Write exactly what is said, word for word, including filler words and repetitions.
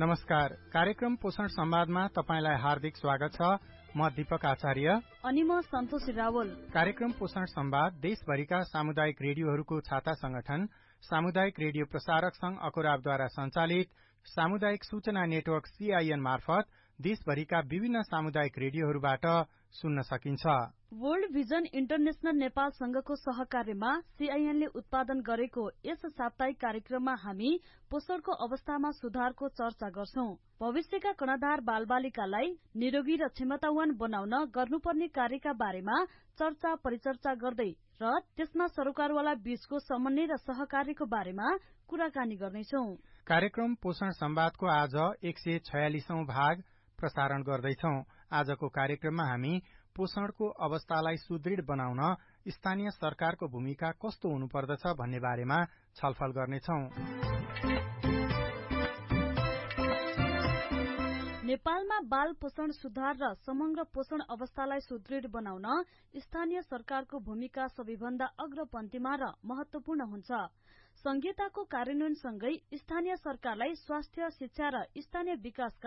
नमस्कार। कार्यक्रम पोषण संवादमा तपाईंलाई हार्दिक स्वागत छ। म दीपक आचार्य अनि म सन्तोषी रावल। कार्यक्रम पोषण संवाद देशभरिका सामुदायिक रेडियोहरूको छाता संगठन सामुदायिक रेडियो प्रसारक संघ अकुराबद्वारा संचालित सामुदायिक सूचना नेटवर्क सीआईएन मार्फत देशभरिका विभिन्न सामुदायिक रेडियोहरूबाट सुन्न सकिन्छ। वर्ल्ड भिजन इन्टरनेशनल नेपाल संघको सहकार्यमा सीआईएनले उत्पादन गरेको यस साप्ताहिक कार्यक्रममा हामी पोषणको अवस्थामा सुधारको चर्चा गर्छौं। भविष्यका कर्णधार बालबालिकालाई निरोगी र क्षमतावान बनाउन गर्नुपर्ने कार्यका बारेमा चर्चा परिचर्चा गर्दै र त्यसमा सरोकारवाला बीचको समन्वय र सहकार्यको बारेमा कुराकानी गर्नेछौं। कार्यक्रम पोषण संवादको आज एक सय छयालिसौं भाग प्रसारण गर्दैछौं। आजको कार्यक्रममा हामी पोषणको अवस्थालाई सुदृढ बनाउन स्थानीय सरकारको भूमिका कस्तो हुनुपर्दछ भन्ने बारेमा छलफल गर्नेछौं। नेपालमा बाल पोषण सुधार र समग्र पोषण अवस्थालाई सुदृढ बनाउन स्थानीय सरकारको भूमिका सबैभन्दा अग्रपन्थीमा र महत्वपूर्ण हुन्छ। संहिताको कार्यान्वयनसँगै स्थानीय सरकारलाई स्वास्थ्य, शिक्षा र स्थानीय विकासका